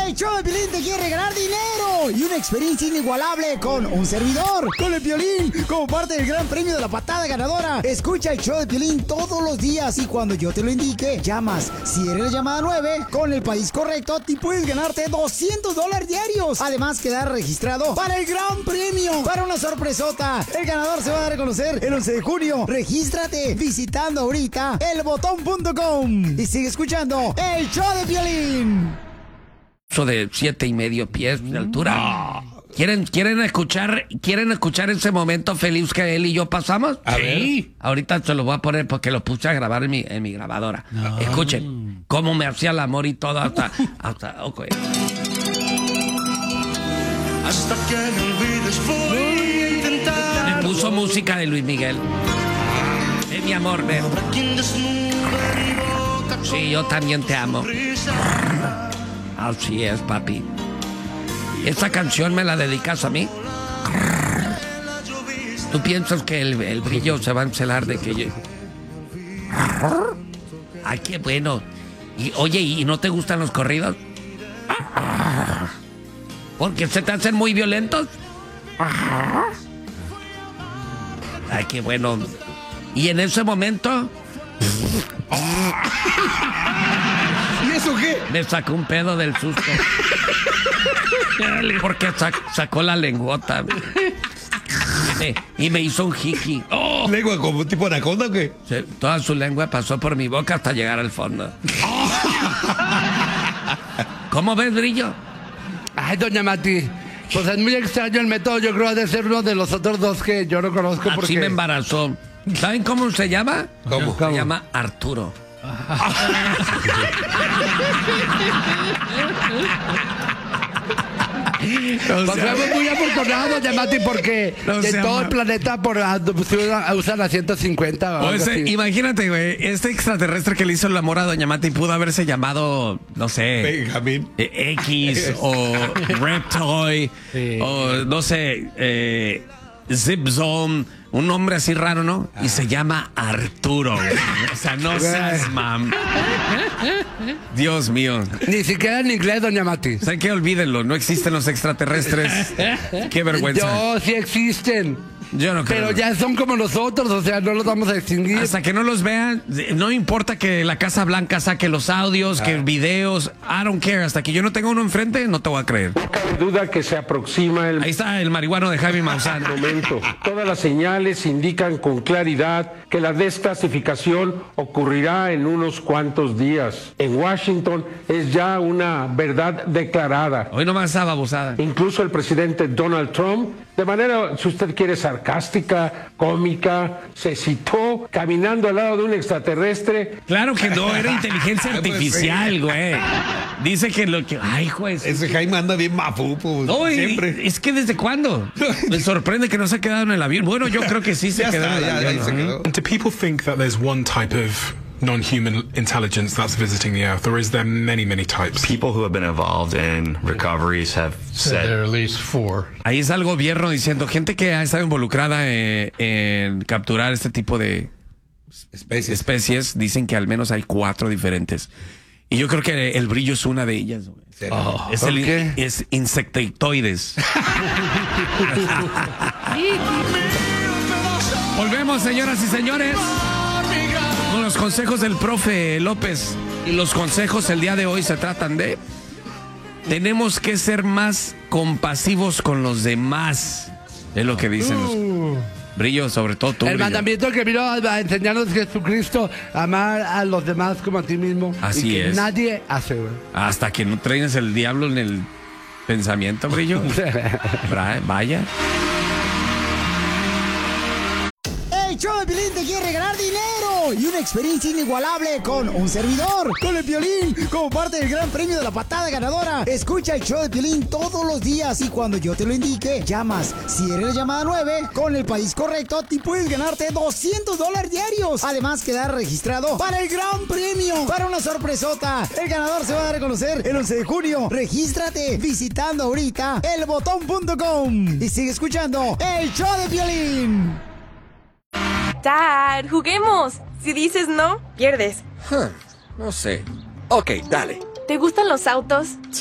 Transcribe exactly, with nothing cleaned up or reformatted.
El show de Piolín te quiere regalar dinero y una experiencia inigualable con un servidor, con el Piolín, como parte del gran premio de la patada ganadora. Escucha el show de Piolín todos los días y cuando yo te lo indique, llamas. Si eres la llamada nueve, con el país correcto, te puedes ganarte doscientos dólares diarios. Además, quedar registrado para el gran premio, para una sorpresota. El ganador se va a dar a conocer el once de junio. Regístrate visitando ahorita el botón punto com y sigue escuchando el show de Piolín. De siete y medio pies de altura. No. ¿Quieren, quieren escuchar, quieren escuchar ese momento feliz que él y yo pasamos? A sí. ver. Ahorita se lo voy a poner porque lo puse a grabar en mi, en mi grabadora. No. Escuchen cómo me hacía el amor y todo hasta, hasta, okay. Hasta que me olvides voy a intentar. Me puso música de Luis Miguel. Es mi amor, ven. Sí, yo también te amo. Así es, papi. ¿Esa canción me la dedicas a mí? ¿Tú piensas que el, el brillo se va a encelar de que yo... Ay, qué bueno. Y, oye, ¿y no te gustan los corridos? ¿Porque se te hacen muy violentos? Ay, qué bueno. Y en ese momento... ¿Y eso qué? Me sacó un pedo del susto. Porque sac- sacó la lengüota. Y me hizo un jiki. Oh. ¿Lengua como tipo anaconda o qué? Sí, toda su lengua pasó por mi boca hasta llegar al fondo. ¿Cómo ves, Brillo? Ay, doña Mati, pues es muy extraño el método. Yo creo de ser uno de los otros dos que yo no conozco. Así porque... me embarazó. ¿Saben cómo se llama? ¿Cómo? Se llama Arturo. No, pues fuimos muy afortunados, doña Mati, porque no de todo llama. el planeta por, uh, usan la ciento cincuenta. O ese, imagínate, güey, este extraterrestre que le hizo el amor a doña Mati pudo haberse llamado, no sé, Benjamín eh, X o Reptoy, sí. o no sé, eh, Zip Zone, un nombre así raro, ¿no? Ah. Y se llama Arturo, güey. O sea, no seas mam. Dios mío. Ni siquiera en inglés, doña Mati. ¿Saben qué? Olvídenlo, no existen los extraterrestres. Qué vergüenza. Yo, sí existen. Yo no creo. Pero ya son como nosotros, o sea, no los vamos a extinguir. Hasta que no los vean, no importa que la Casa Blanca saque los audios, ah. que videos, I don't care. Hasta que yo no tenga uno enfrente, no te voy a creer. No cabe duda que se aproxima el... Ahí está el marihuano de Jaime Maussan. momento. Todas las señales indican con claridad que la desclasificación ocurrirá en unos cuantos días. En Washington es ya una verdad declarada. Hoy nomás esa babosada. Incluso el presidente Donald Trump, de manera, si usted quiere, sarcástica, cómica, se citó caminando al lado de un extraterrestre. Claro que no, era inteligencia artificial, güey. Dice que lo que... Ay, juez. Ese Jaime anda bien mafupo. No, siempre. Es que ¿desde cuándo? Me sorprende que no se ha quedado en el avión. Bueno, yo creo que sí se quedó en el ya, avión. ya, se quedó. Do people think that there's one type of non-human intelligence that's visiting the Earth, or is there many, many types? People who have been involved in recoveries have said there are at least four. Ahí está el gobierno diciendo, gente que ha estado involucrada en, en capturar este tipo de especies. especies, dicen que al menos hay cuatro diferentes. Y yo creo que el brillo es una de ellas. Oh, es, el, ¿qué? es insectoides. Volvemos, señoras y señores, con los consejos del profe López. Y los consejos el día de hoy se tratan de... Tenemos que ser más compasivos con los demás. Es lo que dicen los... Uh. Brillo, sobre todo tú, El Brillo. mandamiento que vino a enseñarnos Jesucristo, amar a los demás como a ti mismo. Así y que es. nadie hace, güey. Hasta que no traigas el diablo en el pensamiento, Brillo. Vaya. El show de Piolín te quiere regalar dinero y una experiencia inigualable con un servidor, con el Piolín, como parte del gran premio de la patada ganadora. Escucha el show de Piolín todos los días y cuando yo te lo indique, llamas. Si eres la llamada nueve, con el país correcto, te puedes ganarte doscientos dólares diarios. Además, quedar registrado para el gran premio, para una sorpresota. El ganador se va a dar a conocer el once de junio. Regístrate visitando ahorita el botón punto com y sigue escuchando el show de Piolín. Dad, juguemos. Si dices no, pierdes. Huh, no sé. Ok, dale. ¿Te gustan los autos?